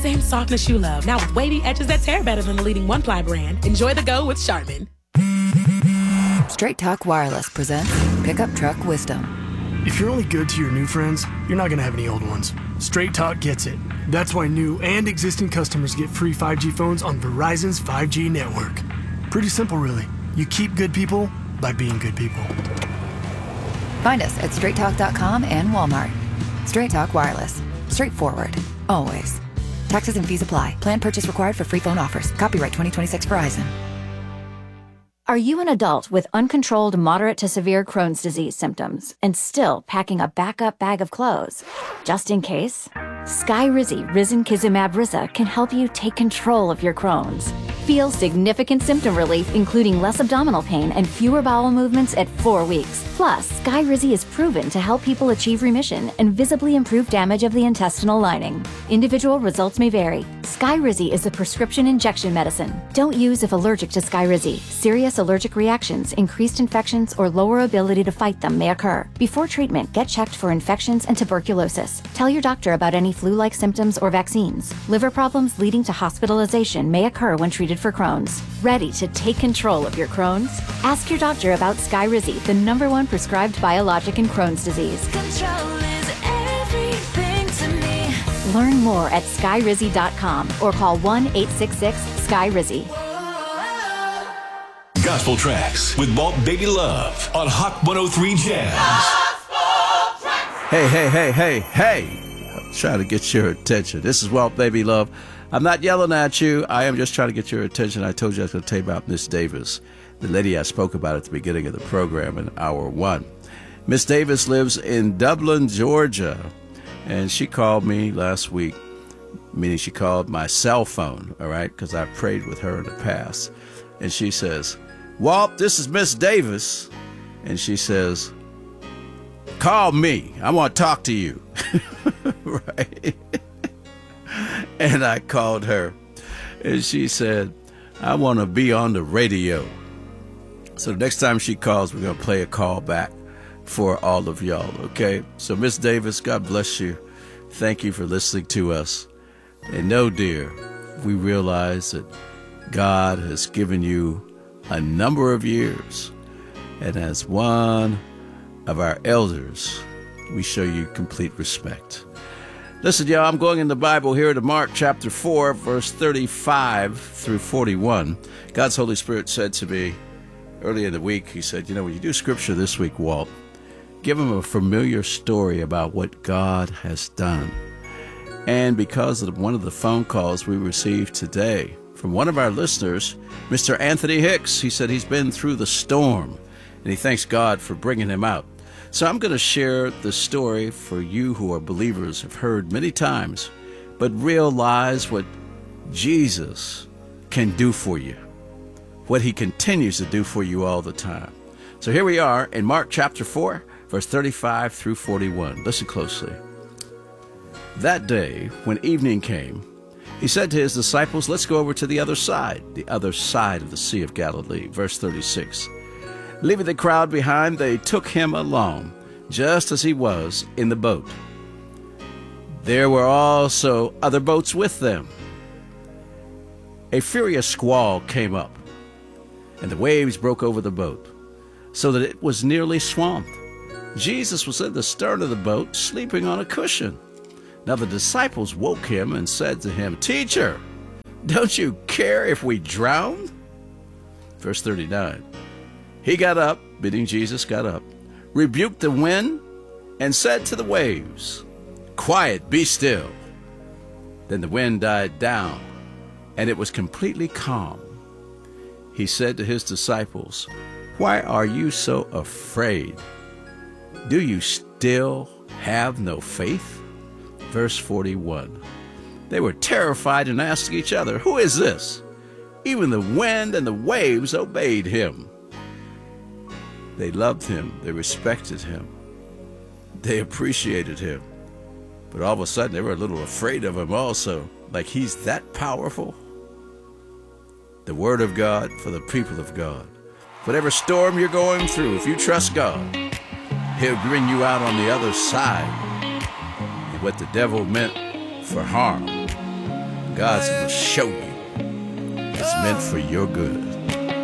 Same softness you love, now with wavy edges that tear better than the leading one-ply brand. Enjoy the go with Charmin. Straight Talk Wireless presents Pickup Truck Wisdom. If you're only good to your new friends, you're not going to have any old ones. Straight Talk gets it. That's why new and existing customers get free 5G phones on Verizon's 5G network. Pretty simple, really. You keep good people by being good people. Find us at straighttalk.com and Walmart. Straight Talk Wireless. Straightforward. Always. Taxes and fees apply. Plan purchase required for free phone offers. Copyright 2026 Verizon. Are you an adult with uncontrolled moderate to severe Crohn's disease symptoms and still packing a backup bag of clothes? Just in case, Skyrizi Risankizumab Riza can help you take control of your Crohn's. Feel significant symptom relief, including less abdominal pain and fewer bowel movements at 4 weeks. Plus, Skyrizi is proven to help people achieve remission and visibly improve damage of the intestinal lining. Individual results may vary. Skyrizi is a prescription injection medicine. Don't use if allergic to Skyrizi. Serious allergic reactions, increased infections, or lower ability to fight them may occur. Before treatment, get checked for infections and tuberculosis. Tell your doctor about any flu-like symptoms or vaccines. Liver problems leading to hospitalization may occur when treated for Crohn's. Ready to take control of your Crohn's? Ask your doctor about Skyrizi, the #1 prescribed biologic in Crohn's disease. Control is everything to me. Learn more at skyrizi.com or call 1-866-SKY-RIZZY. Gospel Tracks with Walt Baby Love on Hot 103 Jazz. Hey. I'm trying to get your attention. This is Walt Baby Love. I'm not yelling at you. I am just trying to get your attention. I told you I was going to tell you about Miss Davis, the lady I spoke about at the beginning of the program in hour 1. Miss Davis lives in Dublin, Georgia, and she called me last week, meaning she called my cell phone, all right, because I prayed with her in the past. And she says, Walt, this is Miss Davis. And she says, call me. I want to talk to you. Right? And I called her, and she said, I want to be on the radio. So the next time she calls, we're going to play a call back for all of y'all, okay? So Miss Davis, God bless you. Thank you for listening to us. And no, dear, we realize that God has given you a number of years. And as one of our elders, we show you complete respect. Listen, y'all, I'm going in the Bible here to Mark chapter 4, verse 35 through 41. God's Holy Spirit said to me early in the week, he said, when you do scripture this week, Walt, give them a familiar story about what God has done. And because of one of the phone calls we received today from one of our listeners, Mr. Anthony Hicks, he said he's been through the storm, and he thanks God for bringing him out. So I'm going to share the story for you who are believers, have heard many times, but realize what Jesus can do for you, what he continues to do for you all the time. So here we are in Mark chapter 4, verse 35 through 41. Listen closely. That day, when evening came, he said to his disciples, let's go over to the other side of the Sea of Galilee. Verse 36. Leaving the crowd behind, they took him along, just as he was in the boat. There were also other boats with them. A furious squall came up, and the waves broke over the boat, so that it was nearly swamped. Jesus was in the stern of the boat, sleeping on a cushion. Now the disciples woke him and said to him, Teacher, don't you care if we drown? Verse 39. He got up, meaning Jesus got up, rebuked the wind, and said to the waves, Quiet, be still. Then the wind died down, and it was completely calm. He said to his disciples, Why are you so afraid? Do you still have no faith? Verse 41. They were terrified and asked each other, Who is this? Even the wind and the waves obeyed him. They loved him. They respected him. They appreciated him. But all of a sudden, they were a little afraid of him also, like he's that powerful. The Word of God for the people of God. Whatever storm you're going through, if you trust God, he'll bring you out on the other side. And what the devil meant for harm, God's going to show you it's meant for your good.